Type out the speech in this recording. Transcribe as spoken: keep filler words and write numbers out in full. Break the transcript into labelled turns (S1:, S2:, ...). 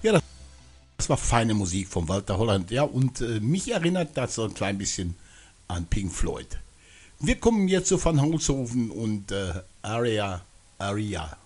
S1: Ja, das war feine Musik von Walter Holland. Ja, und äh, mich erinnert das so ein klein bisschen an Pink Floyd. Wir kommen jetzt zu Van Holzhofen und äh, Aria, Aria.